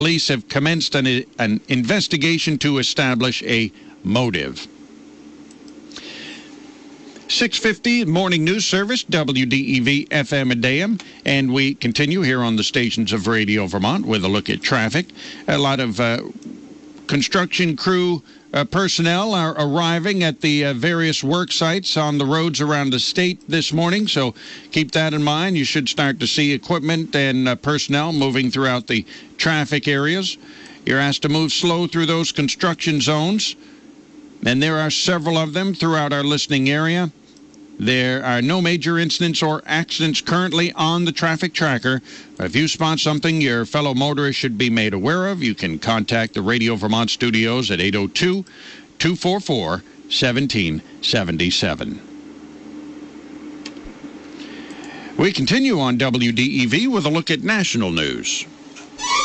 Police have commenced an investigation to establish a motive. 6:50 morning news service, WDEV FM and AM, and we continue here on the stations of Radio Vermont with a look at traffic. A lot of construction crew personnel are arriving at the various work sites on the roads around the state this morning, so keep that in mind. You should start to see equipment and personnel moving throughout the traffic areas. You're asked to move slow through those construction zones, and there are several of them throughout our listening area. There are no major incidents or accidents currently on the traffic tracker. If you spot something your fellow motorists should be made aware of, you can contact the Radio Vermont studios at 802-244-1777. We continue on WDEV with a look at national news.